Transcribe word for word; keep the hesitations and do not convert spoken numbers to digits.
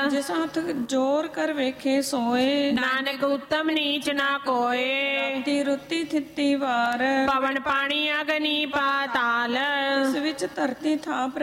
ਜਿਸ ਹੱਥ ਜੋਰ ਕਰ ਵੇਖੇ ਸੋਏ। ਨਾਨਕ ਉੱਤਮ ਨੀਚ ਨਾ ਕੋਏ। ਰਾਤੀ ਰੁੱਤੀ ਥਿੱਤੀ ਵਾਰ ਪਵਨ ਪਾਣੀ ਅਗਨੀ ਪਾਤਾਲ ਇਸ ਵਿੱਚ ਧਰਤੀ ਥਾਪ